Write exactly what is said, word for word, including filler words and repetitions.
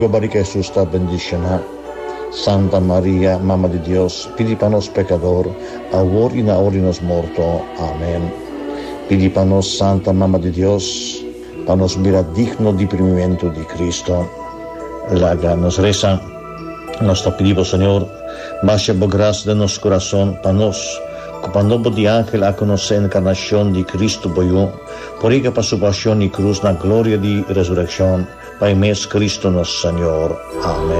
Barrica Jesús está bendicionada. Santa María, Mamá de Dios, pidi para nos pecador, ahora y en la hora de nos muerto. Amén. Pidi para nos, Santa Mamá de Dios, para nos mirar digno de primimiento de Cristo. La gran nos reza, nos pedimos, Señor, más gracia de nuestro corazón para nos, cuando de ángel a conocer la encarnación de Cristo boyó, por ella para su pasión y cruz, la gloria de resurrección, para mes Cristo nuestro Señor. Amén.